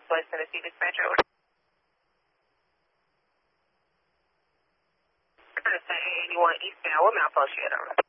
Southwest Tennessee Dispatcher. I'm going to say 81 eastbound. What malfunction you at?